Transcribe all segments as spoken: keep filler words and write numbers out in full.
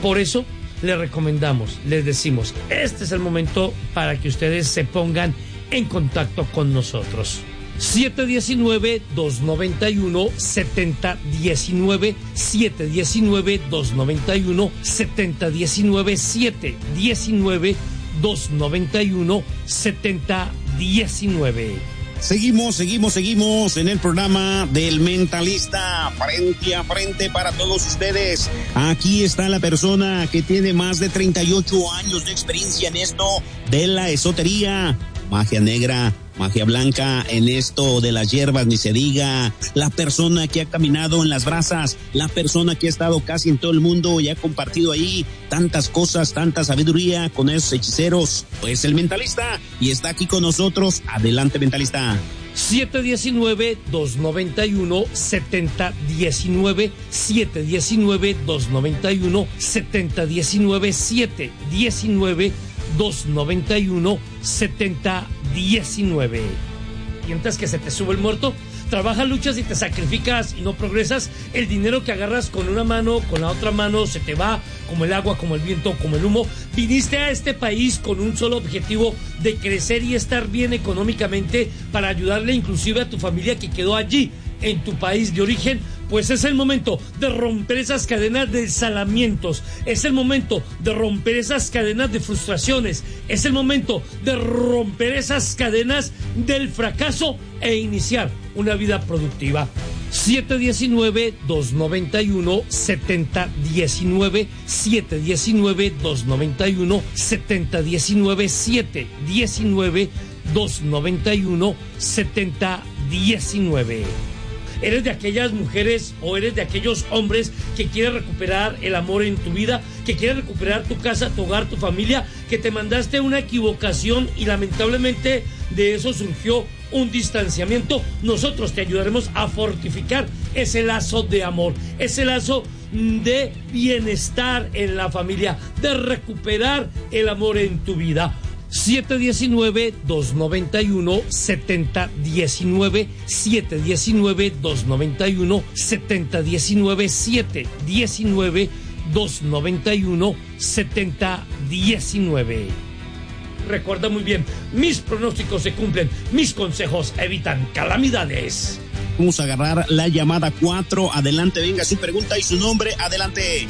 Por eso les recomendamos, les decimos, este es el momento para que ustedes se pongan en contacto con nosotros. siete uno nueve, dos nueve uno, siete cero uno nueve, siete uno nueve, dos nueve uno, siete cero uno nueve, siete uno nueve, dos nueve uno, siete cero uno nueve. Seguimos, seguimos, seguimos en el programa del Mentalista, frente a frente para todos ustedes. Aquí está la persona que tiene más de treinta y ocho años de experiencia en esto de la esotería, magia negra, magia blanca, en esto de las hierbas, ni se diga. La persona que ha caminado en las brasas, la persona que ha estado casi en todo el mundo y ha compartido ahí tantas cosas, tanta sabiduría con esos hechiceros, pues el Mentalista, y está aquí con nosotros. Adelante, Mentalista. siete uno nueve, dos nueve uno, siete cero uno nueve, siete uno nueve, dos nueve uno, siete cero uno nueve, siete uno nueve, dos nueve uno, siete cero uno nueve. ¿Sientes que se te sube el muerto? Trabajas, luchas y te sacrificas y no progresas. El dinero que agarras con una mano, con la otra mano, se te va como el agua, como el viento, como el humo. Viniste a este país con un solo objetivo: de crecer y estar bien económicamente para ayudarle inclusive a tu familia que quedó allí en tu país de origen. Pues es el momento de romper esas cadenas de salamientos, es el momento de romper esas cadenas de frustraciones, es el momento de romper esas cadenas del fracaso e iniciar una vida productiva. siete uno nueve, dos nueve uno, siete cero uno nueve, siete uno nueve, dos nueve uno, siete cero uno nueve, siete uno nueve, dos nueve uno, siete cero uno nueve. ¿Eres de aquellas mujeres o eres de aquellos hombres que quieren recuperar el amor en tu vida, que quieren recuperar tu casa, tu hogar, tu familia, que te mandaste una equivocación y lamentablemente de eso surgió un distanciamiento? Nosotros te ayudaremos a fortificar ese lazo de amor, ese lazo de bienestar en la familia, de recuperar el amor en tu vida. siete uno nueve, dos nueve uno, siete cero uno nueve, siete uno nueve, dos nueve uno, siete cero uno nueve, siete uno nueve, dos nueve uno, siete cero uno nueve. Recuerda muy bien, mis pronósticos se cumplen, mis consejos evitan calamidades. Vamos a agarrar la llamada cuatro. Adelante, venga, su pregunta y su nombre. Adelante.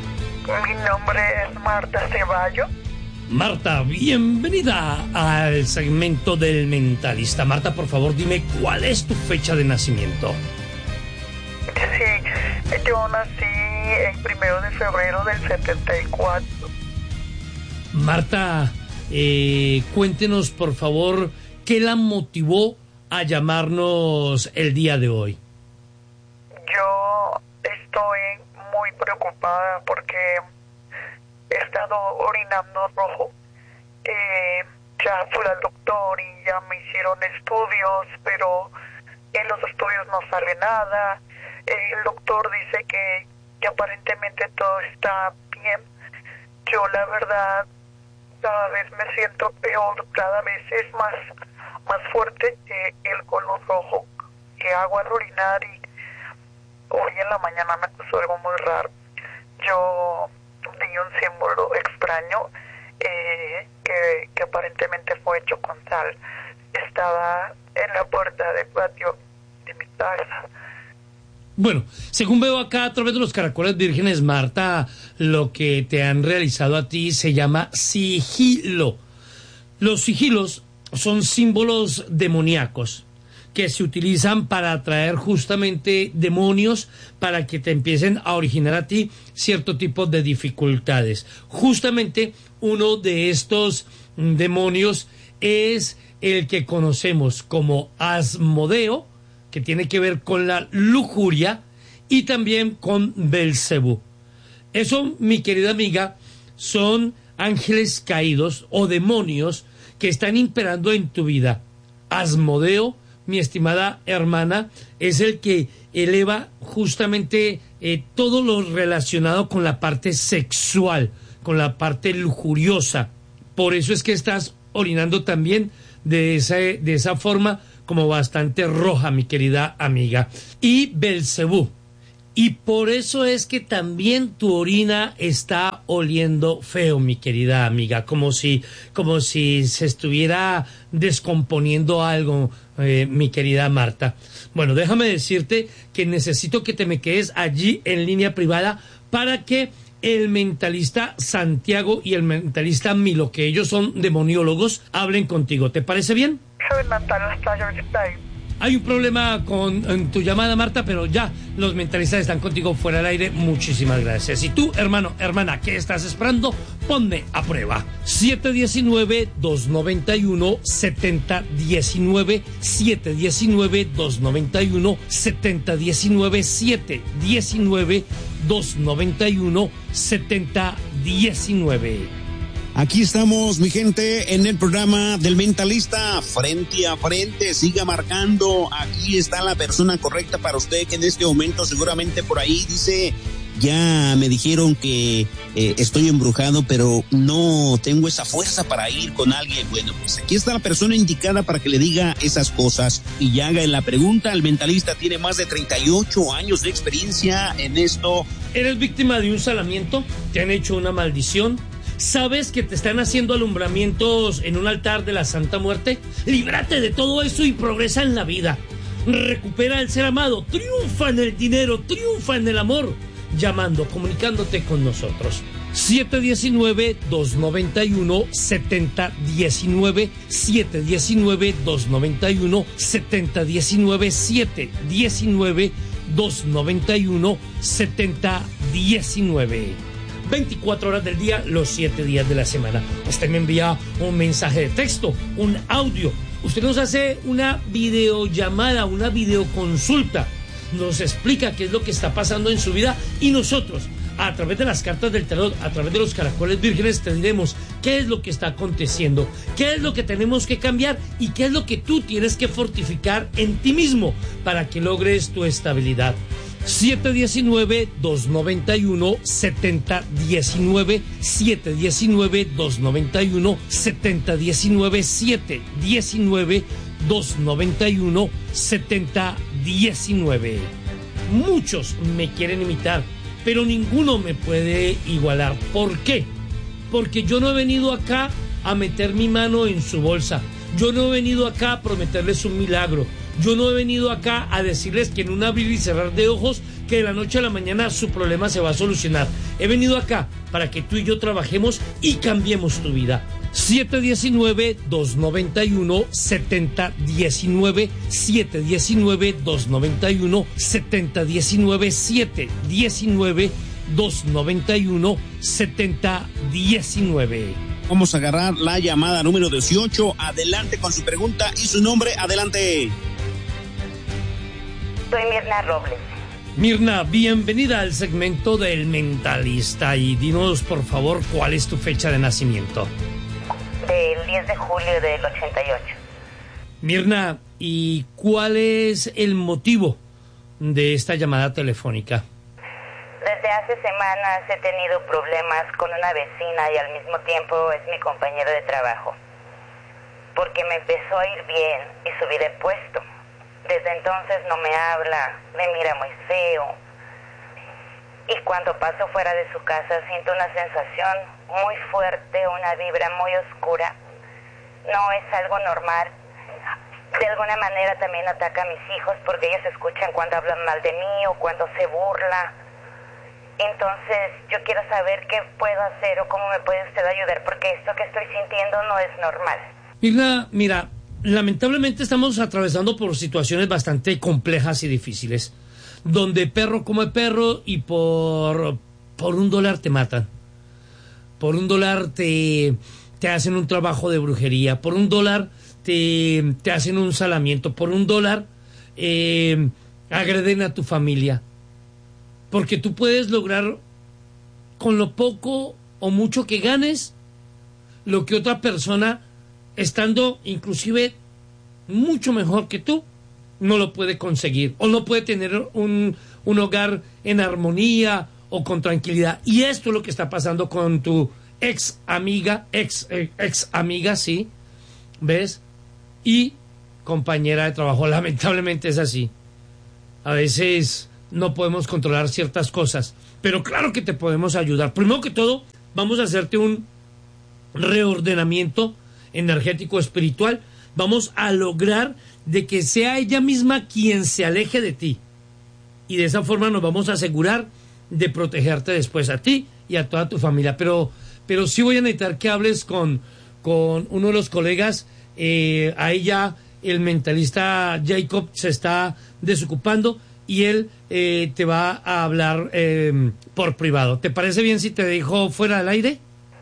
Mi nombre es Marta Ceballos. Marta, bienvenida al segmento del Mentalista. Marta, por favor, dime cuál es tu fecha de nacimiento. Sí, yo nací el primero de febrero del setenta y cuatro. Marta, eh, cuéntenos, por favor, ¿qué la motivó a llamarnos el día de hoy? Yo estoy muy preocupada porque he estado orinando rojo. Eh, ya fui al doctor y ya me hicieron estudios, pero en los estudios no sale nada. Eh, el doctor dice que, que aparentemente todo está bien. Yo la verdad cada vez me siento peor, cada vez es más, más fuerte eh, el color rojo que hago al orinar, y hoy en la mañana me pasó algo muy raro. Yo vi un símbolo extraño eh, que, que aparentemente fue hecho con sal. Estaba en la puerta del patio de mi casa. Bueno, según veo acá a través de los caracoles vírgenes, Marta, lo que te han realizado a ti se llama sigilo. Los sigilos son símbolos demoníacos que se utilizan para atraer justamente demonios, para que te empiecen a originar a ti cierto tipo de dificultades. Justamente uno de estos demonios es el que conocemos como Asmodeo, que tiene que ver con la lujuria, y también con Belcebú. Eso, mi querida amiga, son ángeles caídos o demonios que están imperando en tu vida. Asmodeo, mi estimada hermana, es el que eleva justamente eh, todo lo relacionado con la parte sexual, con la parte lujuriosa. Por eso es que estás orinando también de esa, de esa forma como bastante roja, mi querida amiga. Y Belcebú Y por eso es que también tu orina está oliendo feo, mi querida amiga, como si, como si se estuviera descomponiendo algo, eh, mi querida Marta. Bueno, déjame decirte que necesito que te me quedes allí en línea privada para que el mentalista Santiago y el mentalista Milo, que ellos son demoniólogos, hablen contigo. ¿Te parece bien? Soy mentalista, yo estoy. Hay un problema con en tu llamada, Marta, pero ya los mentalistas están contigo fuera del aire. Muchísimas gracias. Y tú, hermano, hermana, ¿qué estás esperando? Ponme a prueba. siete uno nueve, dos nueve uno, siete cero uno nueve, siete uno nueve, dos nueve uno, siete cero uno nueve, siete uno nueve, dos nueve uno, siete cero uno nueve. Aquí estamos, mi gente, en el programa del Mentalista, frente a frente. Siga marcando, aquí está la persona correcta para usted, que en este momento seguramente por ahí dice: ya me dijeron que eh, estoy embrujado, pero no tengo esa fuerza para ir con alguien. Bueno, pues aquí está la persona indicada para que le diga esas cosas y ya haga la pregunta. El mentalista tiene más de treinta y ocho años de experiencia en esto. ¿Eres víctima de un salamiento? ¿Te han hecho una maldición? ¿Sabes que te están haciendo alumbramientos en un altar de la Santa Muerte? Líbrate de todo eso y progresa en la vida. Recupera el ser amado, triunfa en el dinero, triunfa en el amor, llamando, comunicándote con nosotros. siete uno nueve, dos nueve uno, siete cero uno nueve, siete uno nueve, dos nueve uno, siete cero uno nueve, siete uno nueve, dos nueve uno, siete cero uno nueve. veinticuatro horas del día, los siete días de la semana. Usted me envía un mensaje de texto, un audio. Usted nos hace una videollamada, una videoconsulta. Nos explica qué es lo que está pasando en su vida y nosotros, a través de las cartas del tarot, a través de los caracoles vírgenes, te diremos qué es lo que está aconteciendo, qué es lo que tenemos que cambiar y qué es lo que tú tienes que fortificar en ti mismo para que logres tu estabilidad. siete uno nueve, dos nueve uno, siete cero uno nueve, siete uno nueve, dos nueve uno, siete cero uno nueve, siete uno nueve, dos nueve uno, siete cero uno nueve. Muchos me quieren imitar, pero ninguno me puede igualar. ¿Por qué? Porque yo no he venido acá a meter mi mano en su bolsa. Yo no he venido acá a prometerles un milagro. Yo no he venido acá a decirles que en un abrir y cerrar de ojos, que de la noche a la mañana su problema se va a solucionar. He venido acá para que tú y yo trabajemos y cambiemos tu vida. siete uno nueve, dos nueve uno, siete cero uno nueve, siete uno nueve, dos nueve uno, siete cero uno nueve, siete uno nueve, dos nueve uno, siete cero uno nueve. Vamos a agarrar la llamada número dieciocho. Adelante con su pregunta y su nombre. Adelante. Soy Mirna Robles. Mirna, bienvenida al segmento del Mentalista y dinos por favor cuál es tu fecha de nacimiento. Del diez de julio del ochenta y ocho. Mirna, ¿y cuál es el motivo de esta llamada telefónica? Desde hace semanas he tenido problemas con una vecina y al mismo tiempo es mi compañero de trabajo. Porque me empezó a ir bien y subí de puesto. Desde entonces no me habla, me mira muy feo. Y cuando paso fuera de su casa siento una sensación muy fuerte, una vibra muy oscura. No es algo normal. De alguna manera también ataca a mis hijos porque ellos escuchan cuando hablan mal de mí o cuando se burla. Entonces yo quiero saber qué puedo hacer o cómo me puede usted ayudar porque esto que estoy sintiendo no es normal. Mirna, mira, lamentablemente estamos atravesando por situaciones bastante complejas y difíciles, donde perro come perro y por, por un dólar te matan. Por un dólar te, te hacen un trabajo de brujería. Por un dólar te, te hacen un salamiento. Por un dólar eh, agreden a tu familia. Porque tú puedes lograr con lo poco o mucho que ganes lo que otra persona, estando inclusive mucho mejor que tú, no lo puede conseguir o no puede tener un, un hogar en armonía o con tranquilidad. Y esto es lo que está pasando con tu ex amiga, ex, eh, ex amiga, sí, ¿ves? Y compañera de trabajo. Lamentablemente es así. A veces no podemos controlar ciertas cosas, pero claro que te podemos ayudar. Primero que todo, vamos a hacerte un reordenamiento energético espiritual. Vamos a lograr de que sea ella misma quien se aleje de ti, y de esa forma nos vamos a asegurar de protegerte después a ti y a toda tu familia. Pero, pero sí voy a necesitar que hables con, con uno de los colegas. Eh, ahí ya el mentalista Jacob se está desocupando y él eh, te va a hablar eh, por privado. ¿Te parece bien si te dejo fuera del aire?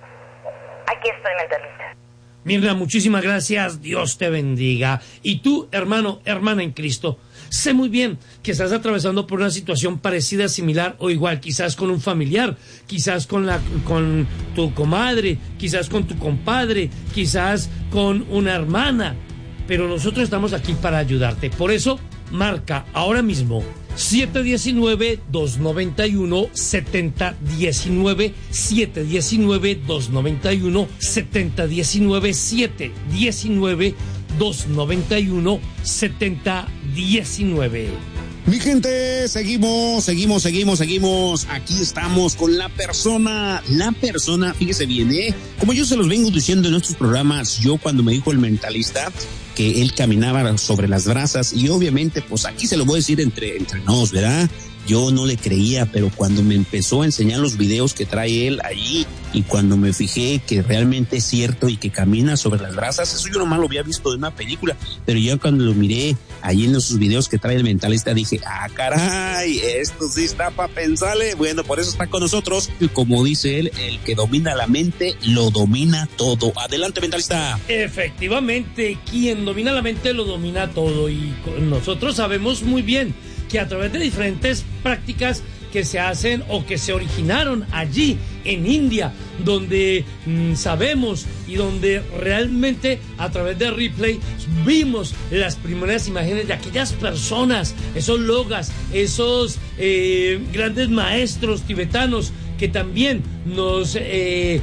Aquí estoy, mentalista. Mirna, muchísimas gracias. Dios te bendiga. Y tú, hermano, hermana en Cristo, sé muy bien que estás atravesando por una situación parecida, similar o igual, quizás con un familiar, quizás con la con tu comadre, quizás con tu compadre, quizás con una hermana, pero nosotros estamos aquí para ayudarte. Por eso, marca ahora mismo siete uno nueve, dos nueve uno, siete cero uno nueve, siete uno nueve, dos nueve uno, siete cero uno nueve, siete uno nueve, dos nueve uno, siete cero uno nueve. Mi gente, seguimos, seguimos, seguimos, seguimos. Aquí estamos con la persona, la persona, fíjese bien, ¿eh? Como yo se los vengo diciendo en nuestros programas, yo cuando me dijo el mentalista que él caminaba sobre las brasas, y obviamente, pues aquí se lo voy a decir entre, entre nos, ¿verdad? Yo no le creía, pero cuando me empezó a enseñar los videos que trae él allí, y cuando me fijé que realmente es cierto y que camina sobre las brasas, eso yo nomás lo había visto de una película, pero ya cuando lo miré allí en esos videos que trae el mentalista, dije, ah, caray, esto sí está para pensarle. Bueno, por eso está con nosotros, y como dice él, el que domina la mente, lo domina todo. Adelante, mentalista. Efectivamente, quien domina la mente, lo domina todo, y nosotros sabemos muy bien que a través de diferentes prácticas que se hacen o que se originaron allí en India, donde mmm, sabemos y donde realmente a través de replay vimos las primeras imágenes de aquellas personas, esos logas, esos eh, grandes maestros tibetanos que también nos eh,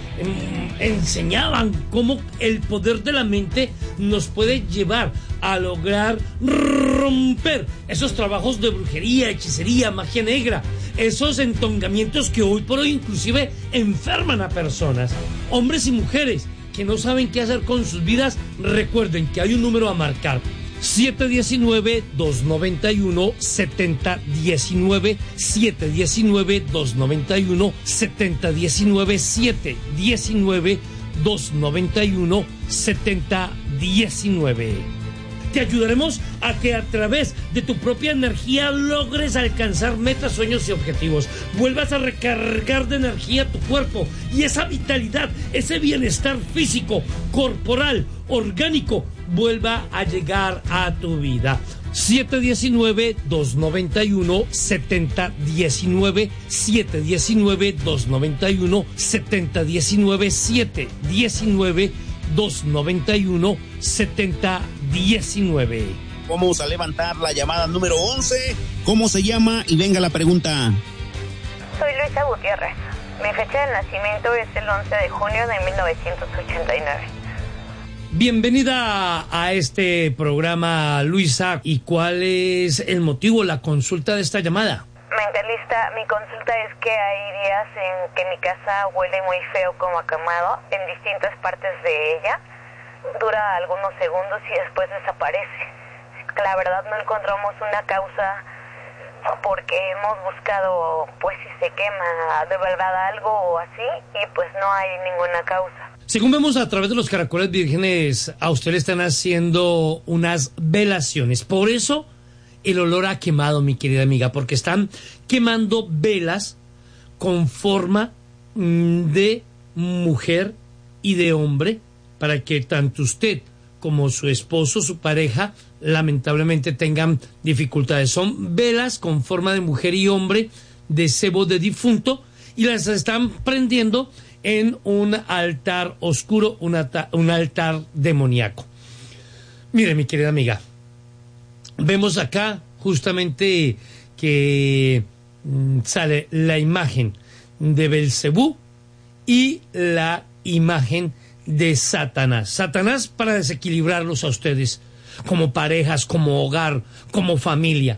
enseñaban cómo el poder de la mente nos puede llevar a lograr romper esos trabajos de brujería, hechicería, magia negra, esos entongamientos que hoy por hoy inclusive enferman a personas, hombres y mujeres que no saben qué hacer con sus vidas. Recuerden que hay un número a marcar: siete uno nueve, dos nueve uno, siete cero uno nueve, siete uno nueve, dos nueve uno, siete cero uno nueve, siete uno nueve, dos nueve uno, siete cero uno nueve. Te ayudaremos a que a través de tu propia energía logres alcanzar metas, sueños y objetivos. Vuelvas a recargar de energía tu cuerpo, y esa vitalidad, ese bienestar físico, corporal, orgánico, vuelva a llegar a tu vida. siete uno nueve, dos nueve uno, siete cero uno nueve, siete uno nueve, dos nueve uno, siete cero uno nueve, siete uno nueve, dos nueve uno, siete cero uno nueve. Vamos a levantar la llamada número once. ¿Cómo se llama? Y venga la pregunta. Soy Luisa Gutiérrez. Mi fecha de nacimiento es el once de junio de mil novecientos ochenta y nueve. Bienvenida a este programa, Luisa. ¿Y cuál es el motivo, la consulta de esta llamada? Mentalista, mi consulta es que hay días en que mi casa huele muy feo, como acamado, en distintas partes de ella. Dura algunos segundos y después desaparece. La verdad no encontramos una causa, porque hemos buscado, pues si se quema de verdad algo o así, y pues no hay ninguna causa. Según vemos a través de los caracoles vírgenes, a usted le están haciendo unas velaciones. Por eso el olor a quemado, mi querida amiga, porque están quemando velas con forma de mujer y de hombre, para que tanto usted como su esposo, su pareja, lamentablemente tengan dificultades. Son velas con forma de mujer y hombre, de cebo de difunto, y las están prendiendo en un altar oscuro, un, altar, un altar demoníaco. Mire, mi querida amiga, vemos acá justamente que mm, sale la imagen de Belcebú y la imagen de Satanás. Satanás para desequilibrarlos a ustedes como parejas, como hogar, como familia.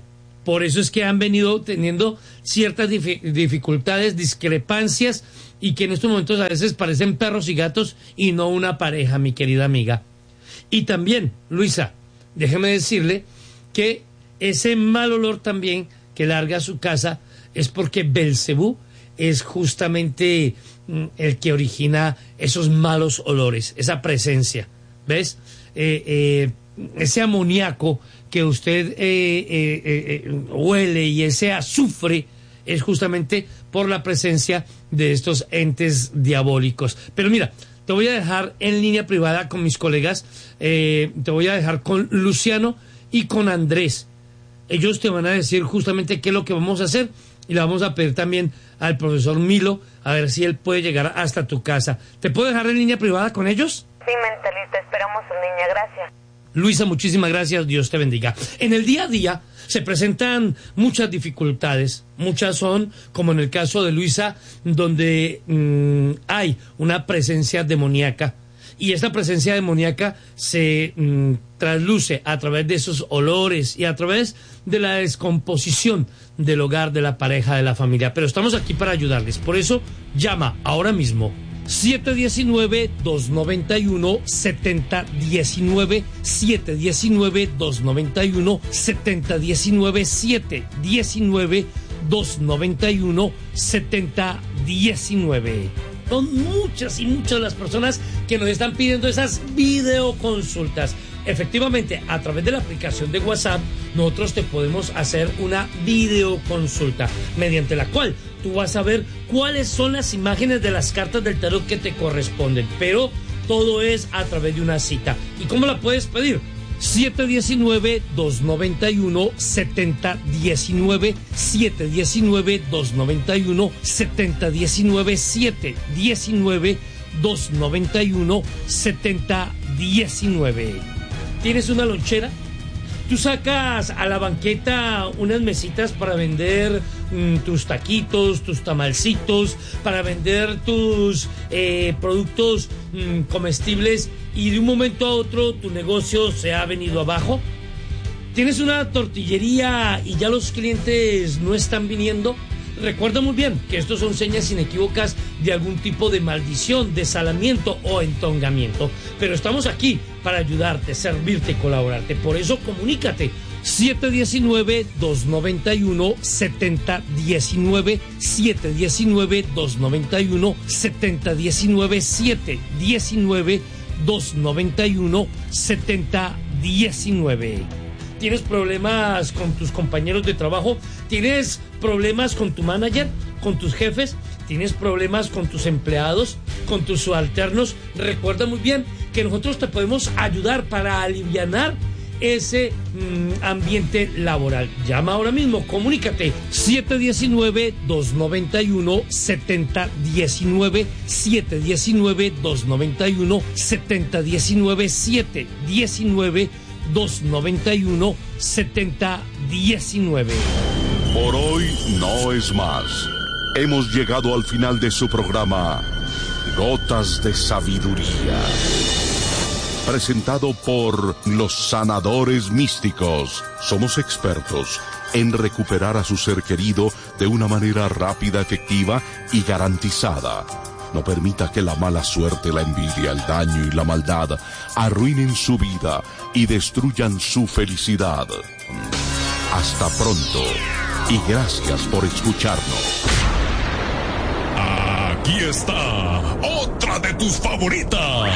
Por eso es que han venido teniendo ciertas dif- dificultades, discrepancias, y que en estos momentos a veces parecen perros y gatos y no una pareja, mi querida amiga. Y también, Luisa, déjeme decirle que ese mal olor también que larga a su casa es porque Belcebú es justamente mm, el que origina esos malos olores, esa presencia, ¿ves? Eh, eh, ese amoníaco que usted eh, eh, eh, huele y ese azufre es justamente por la presencia de estos entes diabólicos. Pero mira, te voy a dejar en línea privada con mis colegas, eh, te voy a dejar con Luciano y con Andrés. Ellos te van a decir justamente qué es lo que vamos a hacer, y le vamos a pedir también al profesor Milo a ver si él puede llegar hasta tu casa. ¿Te puedo dejar en línea privada con ellos? Sí, mentalista, esperamos a niña, gracias. Luisa, muchísimas gracias, Dios te bendiga. En el día a día se presentan muchas dificultades, muchas son, como en el caso de Luisa, donde mmm, hay una presencia demoníaca, y esta presencia demoníaca se mmm, trasluce a través de esos olores y a través de la descomposición del hogar, de la pareja, de la familia. Pero estamos aquí para ayudarles, por eso llama ahora mismo siete uno nueve, dos nueve uno, siete cero uno nueve, siete uno nueve, dos nueve uno, siete cero uno nueve, siete uno nueve, dos nueve uno, siete cero uno nueve. Son muchas y muchas las personas que nos están pidiendo esas videoconsultas. Efectivamente, a través de la aplicación de WhatsApp, nosotros te podemos hacer una videoconsulta, mediante la cual tú vas a ver cuáles son las imágenes de las cartas del tarot que te corresponden, pero todo es a través de una cita. ¿Y cómo la puedes pedir? siete uno nueve, dos nueve uno, siete cero uno nueve, siete uno nueve, dos nueve uno, siete cero uno nueve, siete uno nueve, dos nueve uno, siete cero uno nueve. ¿Tienes una lonchera? Tú sacas a la banqueta unas mesitas para vender mmm, tus taquitos, tus tamalcitos, para vender tus eh, productos mmm, comestibles, y de un momento a otro tu negocio se ha venido abajo. ¿Tienes una tortillería y ya los clientes no están viniendo? Recuerda muy bien que estos son señas inequívocas de algún tipo de maldición, desalamiento o entongamiento. Pero estamos aquí para ayudarte, servirte y colaborarte. Por eso comunícate. siete uno nueve, dos nueve uno, siete cero uno nueve, siete uno nueve, dos nueve uno, siete cero uno nueve, siete uno nueve, dos nueve uno, siete cero uno nueve. ¿Tienes problemas con tus compañeros de trabajo? ¿Tienes problemas con tu manager? ¿Con tus jefes? ¿Tienes problemas con tus empleados? ¿Con tus subalternos? Recuerda muy bien que nosotros te podemos ayudar para alivianar ese mmm, ambiente laboral. Llama ahora mismo, comunícate. siete uno nueve, dos nueve uno, siete cero uno nueve, siete uno nueve, dos nueve uno, siete cero uno nueve, siete uno nueve, dos nueve uno, siete cero uno nueve. Por hoy no es más. Hemos llegado al final de su programa Gotas de Sabiduría, presentado por los sanadores místicos. Somos expertos en recuperar a su ser querido de una manera rápida, efectiva y garantizada. No permita que la mala suerte, la envidia, el daño y la maldad arruinen su vida y destruyan su felicidad. Hasta pronto y gracias por escucharnos. Aquí está otra de tus favoritas.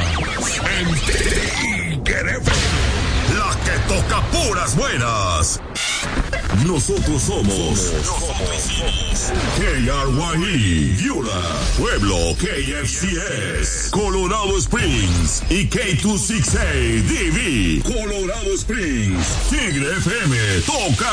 En Tigre F M, la que toca puras buenas. Nosotros somos, nosotros somos K R Y E, Yura, Pueblo, K F C S, Colorado Springs y K dos sesenta y seis D V, Colorado Springs. Tigre F M toca